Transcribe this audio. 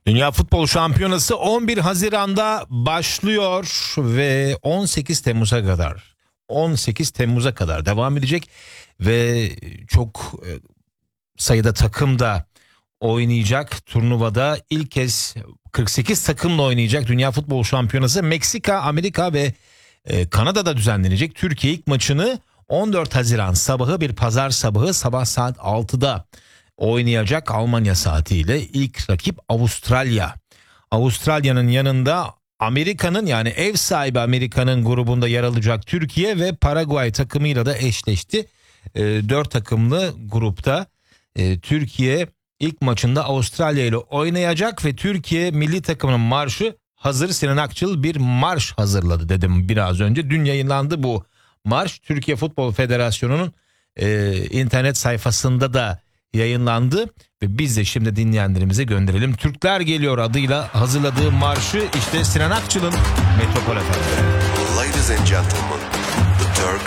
Dünya Futbol Şampiyonası 11 Haziran'da başlıyor ve 18 Temmuz'a kadar devam edecek ve çok sayıda takım da oynayacak. Turnuvada ilk kez 48 takımla oynayacak Dünya Futbol Şampiyonası. Meksika, Amerika ve Kanada'da düzenlenecek. Türkiye ilk maçını 14 Haziran sabahı, bir pazar sabahı sabah saat 6'da oynayacak Almanya saatiyle. İlk rakip Avustralya. Avustralya'nın yanında Amerika'nın, yani ev sahibi Amerika'nın grubunda yer alacak Türkiye ve Paraguay takımıyla da eşleşti. 4 takımlı grupta Türkiye ilk maçında Avustralya ile oynayacak ve Türkiye milli takımının marşı hazır. Sinan Akçıl bir marş hazırladı dedim biraz önce. Dün yayınlandı bu marş. Türkiye Futbol Federasyonu'nun internet sayfasında da yayınlandı ve biz de şimdi dinleyenlerimize gönderelim. Türkler Geliyor adıyla hazırladığı marşı işte Sinan Akçıl'ın Metropol Efendi. Ladies and gentlemen, the Turks